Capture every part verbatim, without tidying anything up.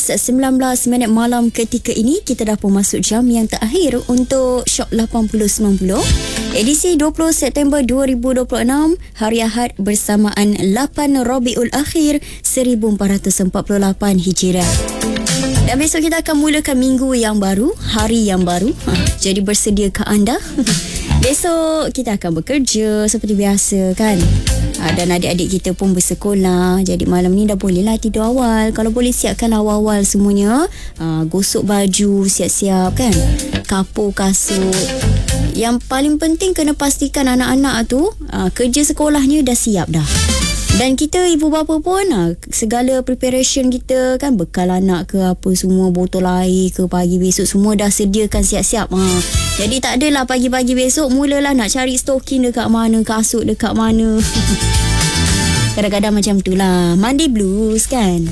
sembilan belas minit malam ketika ini kita dah pun masuk jam yang terakhir untuk Shock lapan puluh sembilan puluh edisi dua puluh September dua ribu dua puluh enam, hari Ahad bersamaan lapan Rabiul Akhir seribu empat ratus empat puluh lapan Hijrah. Dan besok kita akan mulakan minggu yang baru, hari yang baru. Ha, jadi bersediakah anda? Besok kita akan bekerja seperti biasa kan. Ha, dan adik-adik kita pun bersekolah. Jadi malam ni dah bolehlah tidur awal. Kalau boleh siapkan awal-awal semuanya. Ha, gosok baju, siap-siap kan. Kapur kasut. Yang paling penting kena pastikan anak-anak tu ha, kerja sekolahnya dah siap dah. Dan kita ibu bapa pun ha, segala preparation kita kan, bekal anak ke apa semua, botol air ke pagi besok semua dah sediakan siap-siap. Ha. Jadi tak adalah pagi-pagi besok mulalah nak cari stocking dekat mana, kasut dekat mana. Kadang-kadang macam tu lah, Monday blues kan.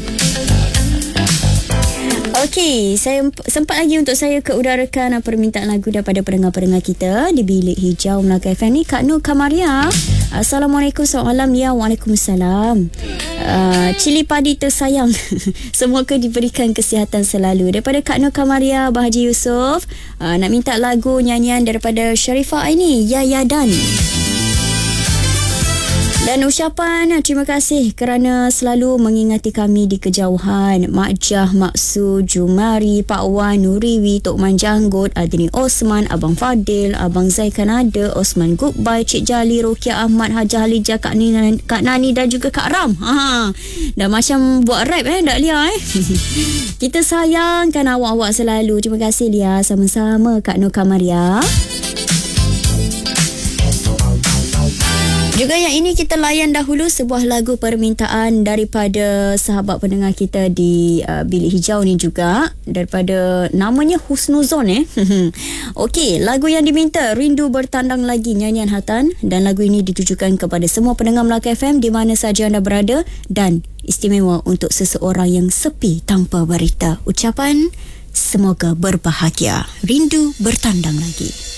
Okey, saya sempat lagi untuk saya keudarakan permintaan lagu daripada pendengar-pendengar kita di Bilik Hijau Melaka F M ni. Kak Nur Kamaria, Assalamualaikum, selamat malam. Ya, Waalaikumsalam. Uh, cili padi tersayang, semoga diberikan kesihatan selalu. Daripada Kak Nur Kamaria, Bahaji Yusof, uh, nak minta lagu nyanyian daripada Sharifah ini, Ya Ya Dan. Dan ucapan terima kasih kerana selalu mengingati kami di kejauhan. Mak Jah, Mak Su, Jumari, Pak Wan, Nuriwi, Tok Man Janggut, Adni Osman, Abang Fadil, Abang Zai Kanada, Osman Goodbye, Cik Jali, Rokia Ahmad, Hajah Halijah, Kak Nani, Kak Nani dan juga Kak Ram. Ha, dah macam buat rap eh, Dak Lia eh. Kita sayangkan awak-awak selalu. Terima kasih Lia, sama-sama Kak Nur Kamaria. Juga yang ini kita layan dahulu sebuah lagu permintaan daripada sahabat pendengar kita di uh, Bilik Hijau ni juga, daripada namanya Husnuzon eh. Okey, lagu yang diminta Rindu Bertandang Lagi, nyanyian Hatan, dan lagu ini ditujukan kepada semua pendengar Melaka F M di mana saja anda berada dan istimewa untuk seseorang yang sepi tanpa berita. Ucapan semoga berbahagia. Rindu Bertandang Lagi.